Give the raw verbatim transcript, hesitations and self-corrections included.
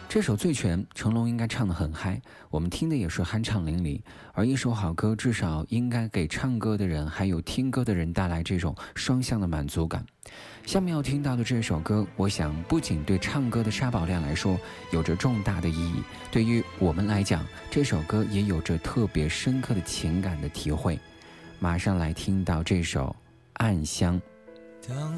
这首《醉拳》，成龙应该唱得很嗨，我们听的也是酣畅淋漓。而一首好歌，至少应该给唱歌的人还有听歌的人带来这种双向的满足感。下面要听到的这首歌，我想不仅对唱歌的沙宝亮来说有着重大的意义，对于我们来讲，这首歌也有着特别深刻的情感的体会。马上来听到这首《暗香》。 当